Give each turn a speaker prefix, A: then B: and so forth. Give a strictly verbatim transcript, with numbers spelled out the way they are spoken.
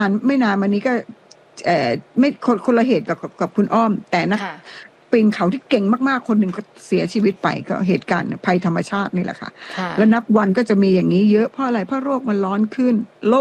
A: นไม่นานมานี้ก็เอ่อไม่คนคนละเหตุกับกับกับคุณอ้อม แต่นัก
B: ค่ะ
A: ปีนเขาที่เก่งมากๆคนหนึ่งก็เสียชีวิตไปก็เหตุการณ์ภัยธรรมชาตินี่แหละค่ะ
B: ค่ะ
A: แล้วนับวันก็จะมีอย่างนี้เยอะเพราะอะไรเพราะโรคมันร้อนขึ้นโลก